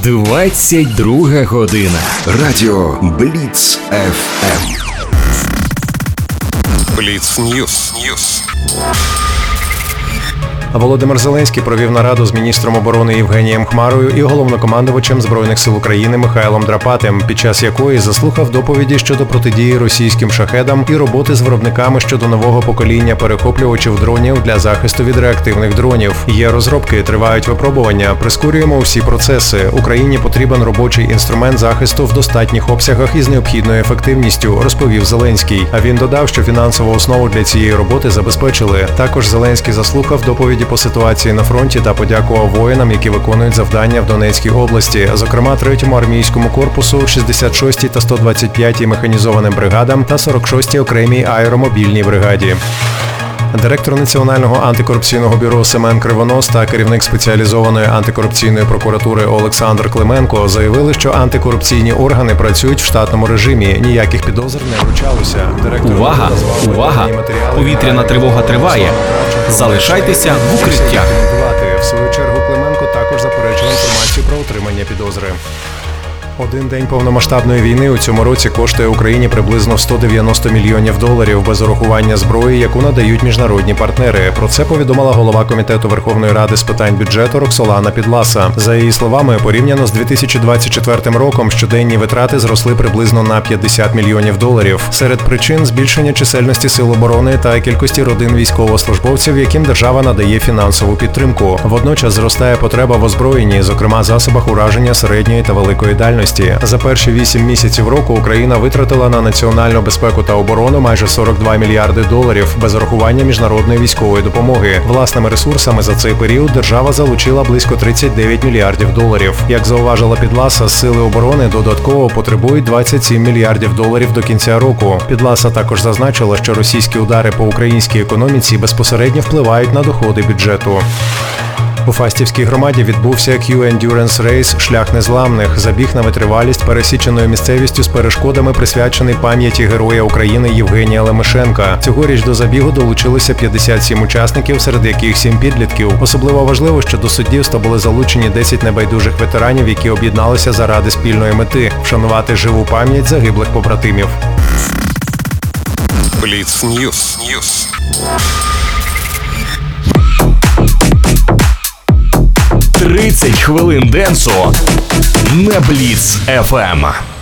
22 година. Радіо Бліц ФМ. Бліц Ньюс. Володимир Зеленський провів нараду з міністром оборони Євгенієм Хмарою і головнокомандувачем Збройних сил України Михайлом Драпатим, під час якої заслухав доповіді щодо протидії російським шахедам і роботи з виробниками щодо нового покоління перехоплювачів дронів для захисту від реактивних дронів. Є розробки, тривають випробування, прискорюємо всі процеси. Україні потрібен робочий інструмент захисту в достатніх обсягах і з необхідною ефективністю, розповів Зеленський. А він додав, що фінансову основу для цієї роботи забезпечили. Також Зеленський заслухав доповіді по ситуації на фронті та подякував воїнам, які виконують завдання в Донецькій області, зокрема 3-му армійському корпусу, 66-й та 125-й механізованим бригадам та 46-й окремій аеромобільній бригаді. Директор Національного антикорупційного бюро Семен Кривонос та керівник спеціалізованої антикорупційної прокуратури Олександр Клименко заявили, що антикорупційні органи працюють в штатному режимі, ніяких підозр не вручалося. Увага! Повітряна тривога триває. Залишайтеся в укриттях. В свою чергу Клименко також заперечив інформацію про отримання підозри. Один день повномасштабної війни у цьому році коштує Україні приблизно $190 мільйонів без урахування зброї, яку надають міжнародні партнери. Про це повідомила голова Комітету Верховної Ради з питань бюджету Роксолана Підласа. За її словами, порівняно з 2024 роком щоденні витрати зросли приблизно на $50 мільйонів. Серед причин – збільшення чисельності сил оборони та кількості родин військовослужбовців, яким держава надає фінансову підтримку. Водночас зростає потреба в озброєнні, зокрема засобах ураження середньої та великої дальності. За перші 8 місяців року Україна витратила на національну безпеку та оборону майже $42 мільярди без урахування міжнародної військової допомоги. Власними ресурсами за цей період держава залучила близько $39 мільярдів. Як зауважила Підласа, сили оборони додатково потребують $27 мільярдів до кінця року. Підласа також зазначила, що російські удари по українській економіці безпосередньо впливають на доходи бюджету. У Фастівській громаді відбувся Q-Endurance Race «Шлях незламних». Забіг на витривалість пересіченою місцевістю з перешкодами присвячений пам'яті Героя України Євгенія Лемешенка. Цьогоріч до забігу долучилося 57 учасників, серед яких 7 підлітків. Особливо важливо, що до суддівства були залучені 10 небайдужих ветеранів, які об'єдналися заради спільної мети – вшанувати живу пам'ять загиблих побратимів. Бліц Ньюс. 30 хвилин денсу на Бліц ФМ.